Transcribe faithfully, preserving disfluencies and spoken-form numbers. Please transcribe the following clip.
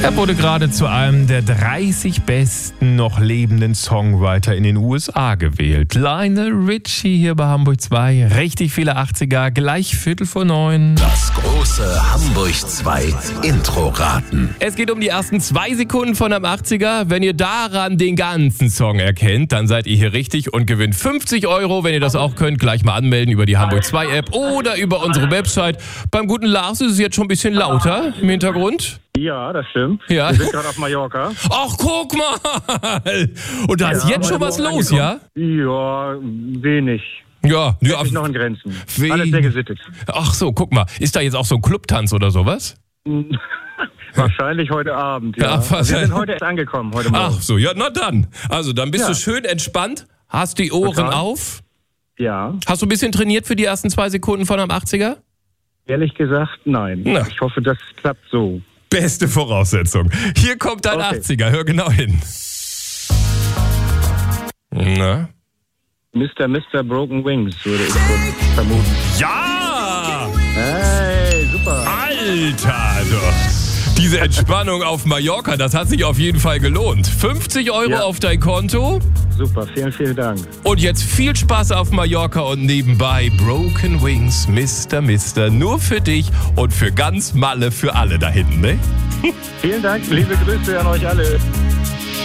Er wurde gerade zu einem der dreißig besten noch lebenden Songwriter in den U S A gewählt. Lionel Richie hier bei Hamburg zwei. Richtig viele achtziger, gleich Viertel vor neun. Das große Hamburg zwei Intro-Raten. Es geht um die ersten zwei Sekunden von einem achtziger. Wenn ihr daran den ganzen Song erkennt, dann seid ihr hier richtig und gewinnt fünfzig Euro. Wenn ihr das auch könnt, gleich mal anmelden über die Hamburg zwei App oder über unsere Website. Beim guten Lars ist es jetzt schon ein bisschen lauter im Hintergrund. Ja, das stimmt. Ja. Wir sind gerade auf Mallorca. Ach, guck mal! Und da ist Ja, jetzt schon heute was Morgen los, angekommen. ja? Ja, wenig. Ja, ja. Ist noch in Grenzen. Wen- Alles sehr gesittet. Ach so, guck mal. Ist da jetzt auch so ein Clubtanz oder sowas? Wahrscheinlich heute Abend, ja. Ja, fast- Wir sind heute erst angekommen, heute Morgen. Ach so, ja, na dann. Also, dann bist Ja. du schön entspannt, hast die Ohren Total. auf. Ja, Hast du ein bisschen trainiert für die ersten zwei Sekunden von einem achtziger? ehrlich gesagt, nein. Na. Ich hoffe, das klappt so. Beste Voraussetzung. Hier kommt dein Okay. achtziger, hör genau hin. Na? Mister Mister Broken Wings, würde ich kurz vermuten. Ja! Hey, super. Alter, doch. Diese Entspannung auf Mallorca, das hat sich auf jeden Fall gelohnt. fünfzig Euro Ja. auf dein Konto. Super, vielen, vielen Dank. Und jetzt viel Spaß auf Mallorca und nebenbei Broken Wings, Mister Mister, nur für dich und für ganz Malle, für alle da hinten, ne? Vielen Dank, liebe Grüße an euch alle.